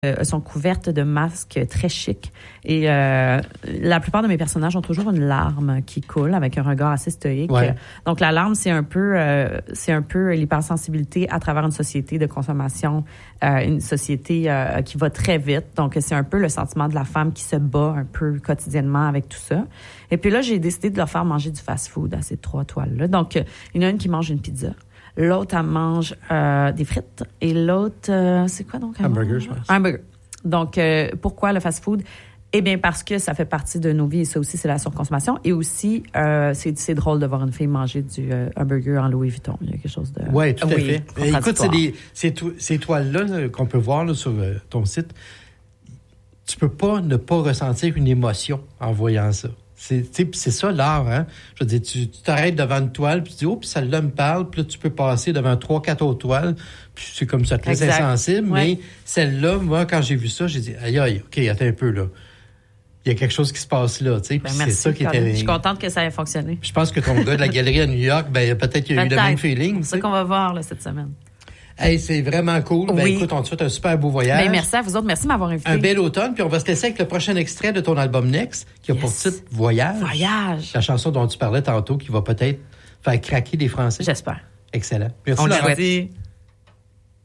sont couvertes de masques très chics. Et la plupart de mes personnages ont toujours une larme qui coule avec un regard assez stoïque. Ouais. Donc, la larme, c'est un peu l'hypersensibilité à travers une société de consommation, une société qui va très vite. Donc, c'est un peu le sentiment de la femme qui se bat un peu quotidiennement avec tout ça. Et puis là, j'ai décidé de leur faire manger du fast-food à ces 3 toiles-là. Donc, il y en a une qui mange une pizza. L'autre, elle mange des frites. Et l'autre, c'est quoi donc? Hamburger, je pense. Hamburger. Donc, pourquoi le fast-food? Eh bien, parce que ça fait partie de nos vies et ça aussi, c'est la surconsommation. Et aussi, c'est drôle de voir une fille manger du hamburger en Louis Vuitton. Il y a quelque chose de... Oui, tout à fait. Écoute, ces toiles-là qu'on peut voir là, sur ton site, tu peux pas ne pas ressentir une émotion en voyant ça. C'est ça l'art, hein? Je veux dire, tu t'arrêtes devant une toile, puis tu dis, oh, puis celle-là me parle, puis là, tu peux passer devant 3-4 autres toiles, puis c'est comme ça, très insensible, mais celle-là, moi, quand j'ai vu ça, j'ai dit, aïe, OK, attends un peu, là. Il y a quelque chose qui se passe là, tu sais. Merci, c'est ça qui était. Je suis contente que ça ait fonctionné. Je pense que ton gars de la galerie à New York, peut-être qu'il a eu le même feeling. C'est ça qu'on va voir, là, cette semaine. Hey, c'est vraiment cool. Oui. Écoute, on te souhaite un super beau voyage. Merci à vous autres. Merci de m'avoir invité. Un bel automne. Puis on va se laisser avec le prochain extrait de ton album Next, qui a pour titre Voyage. Voyage. La chanson dont tu parlais tantôt, qui va peut-être faire craquer les Français. J'espère. Excellent. Merci, On le Laurence. souhaite.